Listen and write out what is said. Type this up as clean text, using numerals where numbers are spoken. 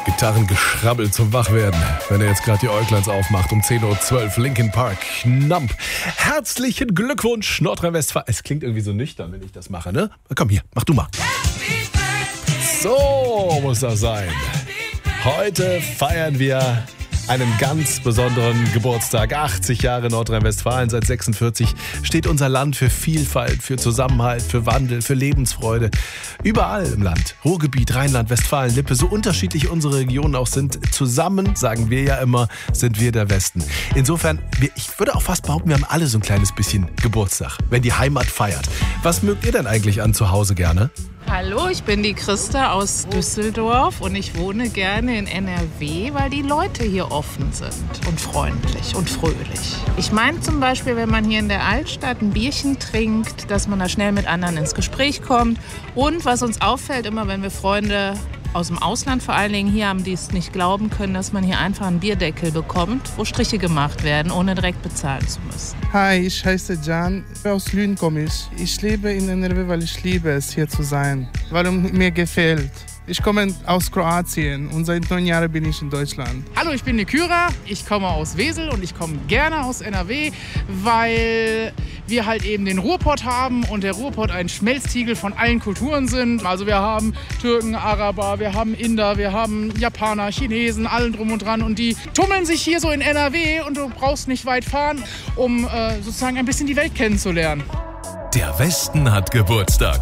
Gitarrengeschrabbel zum Wachwerden, wenn er jetzt gerade die Äugleins aufmacht. Um 10.12 Uhr, Linkin Park, Nump. Herzlichen Glückwunsch, Nordrhein-Westfalen. Es klingt irgendwie so nüchtern, wenn ich das mache, ne? Komm hier, mach du mal. So muss das sein. Heute feiern wir einen ganz besonderen Geburtstag. 80 Jahre Nordrhein-Westfalen, seit 46 steht unser Land für Vielfalt, für Zusammenhalt, für Wandel, für Lebensfreude. Überall im Land, Ruhrgebiet, Rheinland, Westfalen, Lippe, so unterschiedlich unsere Regionen auch sind, zusammen, sagen wir ja immer, sind wir der Westen. Insofern, ich würde auch fast behaupten, wir haben alle so ein kleines bisschen Geburtstag, wenn die Heimat feiert. Was mögt ihr denn eigentlich an zu Hause gerne? Hallo, ich bin die Christa aus Düsseldorf und ich wohne gerne in NRW, weil die Leute hier offen sind und freundlich und fröhlich. Ich meine zum Beispiel, wenn man hier in der Altstadt ein Bierchen trinkt, dass man da schnell mit anderen ins Gespräch kommt. Und was uns auffällt, immer wenn wir Freunde aus dem Ausland vor allen Dingen hier haben, die es nicht glauben können, dass man hier einfach einen Bierdeckel bekommt, wo Striche gemacht werden, ohne direkt bezahlen zu müssen. Hi, ich heiße Can, aus Lünen komme ich. Ich lebe in NRW, weil ich liebe es, hier zu sein, weil mir gefällt. Ich komme aus Kroatien und seit 9 Jahren bin ich in Deutschland. Hallo, ich bin die Kyra, ich komme aus Wesel und ich komme gerne aus NRW, weil wir halt eben den Ruhrpott haben und der Ruhrpott ein Schmelztiegel von allen Kulturen sind. Also wir haben Türken, Araber, wir haben Inder, wir haben Japaner, Chinesen, allen drum und dran und die tummeln sich hier so in NRW und du brauchst nicht weit fahren, um sozusagen ein bisschen die Welt kennenzulernen. Der Westen hat Geburtstag.